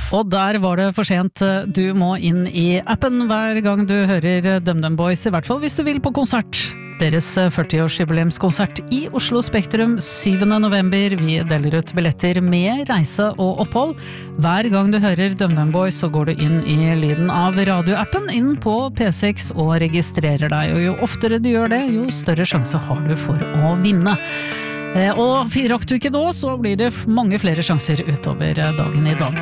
Og der var det for sent. Du må inn i appen hver gang du hører DumDum Boys, i hvert fall hvis du vil på konsert. Deres 40-årsjubileumskonsert i Oslo Spektrum 7. november. Vi deler ut billetter med reise og opphold. Hver gang du hører DumDum Boys, så går du inn i lyden av radioappen inn på P6 og registrerer deg. Og jo oftere du gjør det, jo større sjanse har du for å vinne. Og rakk du ikke nå, så blir det mange flere sjanser utover dagen i dag.